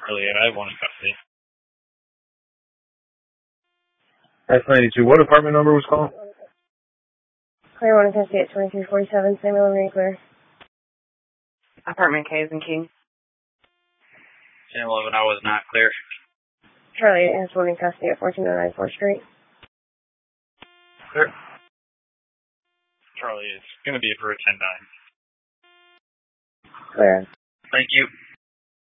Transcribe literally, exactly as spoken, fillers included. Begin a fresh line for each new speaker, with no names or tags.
Charlie, I have one in custody.
That's ninety-two. What apartment number was called?
Clear one in custody at twenty-three forty-seven, Samuel and Marie Clear.
Apartment K is in King.
ten eleven, I was not clear.
Charlie has one in custody at fourteen oh nine fourth Street.
Clear. Charlie, it's going to be for a ten nine.
Clear.
Thank you.